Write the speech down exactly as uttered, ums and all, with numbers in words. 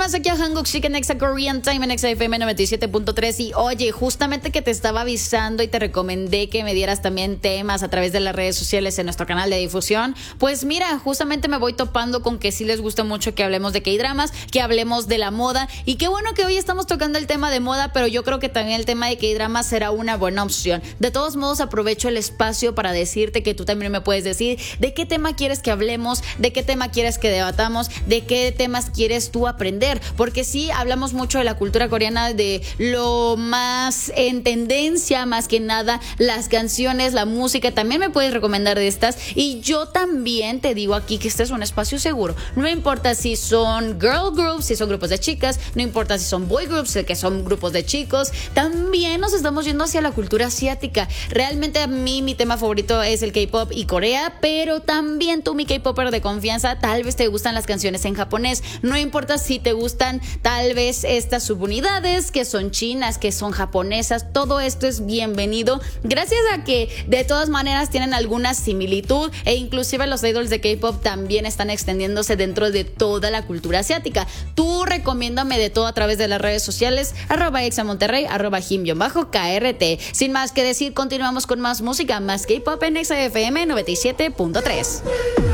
más aquí a Hanguk Chic en Exa Korean Time en Exa F M noventa y siete punto tres. Y oye, justamente que te estaba avisando y te recomendé que me dieras también temas a través de las redes sociales en nuestro canal de difusión. Pues mira, justamente me voy topando con que sí les gusta mucho que hablemos de K-dramas, que hablemos de la moda. Y qué bueno que hoy estamos tocando el tema de moda, pero yo creo que también el tema de K-dramas será una buena opción. De todos modos, aprovecho el espacio para decirte que tú también me puedes decir de qué tema quieres que hablemos, de qué tema quieres que debatamos, de qué temas quieres tú aprender, porque sí hablamos mucho de la cultura coreana, de lo más en tendencia, más que nada las canciones, la música. También me puedes recomendar de estas, y yo también te digo aquí que este es un espacio seguro. No importa si son girl groups, si son grupos de chicas, no importa si son boy groups, que son grupos de chicos. También nos estamos yendo hacia la cultura asiática. Realmente a mí mi tema favorito es el K-pop y Corea, pero también tú, mi K-popper de confianza, tal vez te gustan las canciones en japonés. No importa si te gustan tal vez estas subunidades que son chinas, que son japonesas, todo esto es bienvenido, gracias a que de todas maneras tienen alguna similitud, e inclusive los idols de K-pop también están extendiéndose dentro de toda la cultura asiática. Tú recomiéndame de todo a través de las redes sociales, arroba examonterrey, arroba him-krt. Sin más que decir, continuamos con más música, más K-pop en Exa F M noventa y siete punto tres.